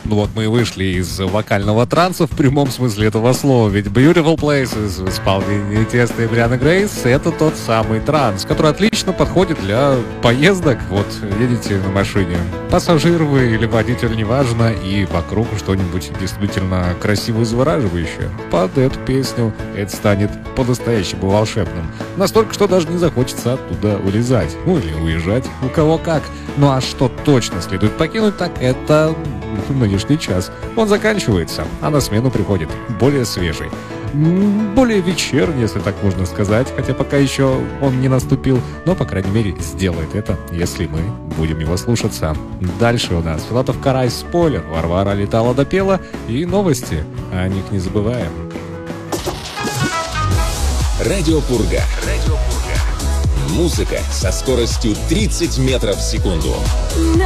Ну вот мы и вышли из вокального транса в прямом смысле этого слова, ведь Beautiful Places в исполнении Тиесто и Брианы Грейс — это тот самый транс, который отлично подходит для поездок. Вот едете на машине, пассажир вы или водитель, неважно, и вокруг что-нибудь действительно красиво и завораживающее. Под эту песню это станет по-настоящему волшебным. Настолько, что даже не захочется оттуда вылезать. Ну или уезжать, у кого как. Ну а что точно следует покинуть, так это нынешний час. Он заканчивается, а на смену приходит более свежий, более вечерний, если так можно сказать, хотя пока еще он не наступил, но, по крайней мере, сделает это, если мы будем его слушаться. Дальше у нас Филатов Карась, спойлер, Варвара летала допела и новости, о них не забываем. Радио Пурга. Музыка со скоростью 30 метров в секунду.